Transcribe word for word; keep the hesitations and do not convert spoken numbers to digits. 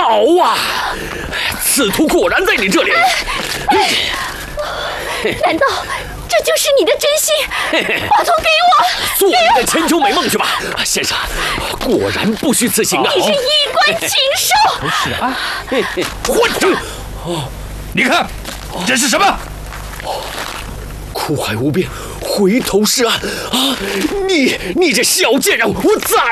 好啊，此图果然在你这里。 难道这就是你的真心？把图给我， 做你的千秋美梦去吧，先生。果然不虚此行啊！ 你是衣冠禽兽！ 不是啊， 混账！ 哦，你看，这是什么？ 苦海无边，回头是岸啊！你你这小贱人，我宰